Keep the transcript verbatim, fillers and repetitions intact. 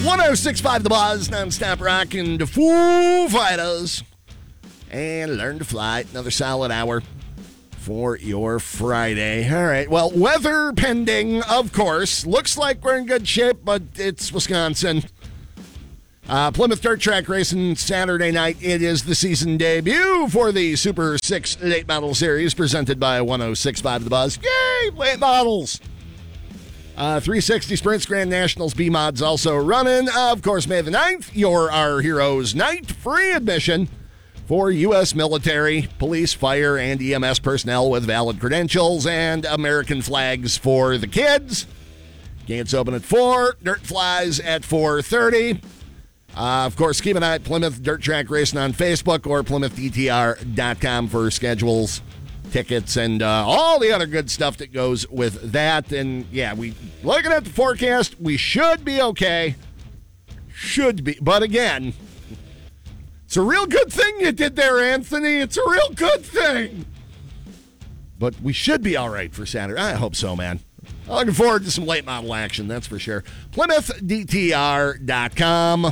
one oh six point five The Buzz, non-stop rocking to Foo Fighters. And Learn to Fly, another solid hour for your Friday. All right, well, weather pending, of course. Looks like we're in good shape, but it's Wisconsin. Uh, Plymouth Dirt Track Racing Saturday night. It is the season debut for the Super six Late Model Series presented by one oh six point five The Buzz. Yay, late models! Uh, three sixty Sprints Grand Nationals B-Mods also running. Uh, of course, May the ninth, your Our Heroes Night. Free admission for U S military, police, fire, and E M S personnel with valid credentials and American flags for the kids. Gates open at four. Dirt flies at four thirty. Uh, of course, keep an eye at Plymouth Dirt Track Racing on Facebook or plymouth d t r dot com for schedules, tickets, and uh, all the other good stuff that goes with that. And, yeah, we looking at the forecast, we should be okay. Should be. But, again, it's a real good thing you did there, Anthony. It's a real good thing. But we should be all right for Saturday. I hope so, man. I'm looking forward to some late model action, that's for sure. plymouth d t r dot com.